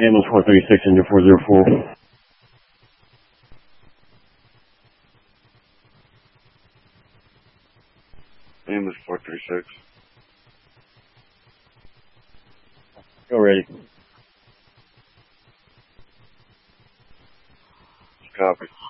Ambulance 436, engine 404. Ambulance 436. Go ready. Copy.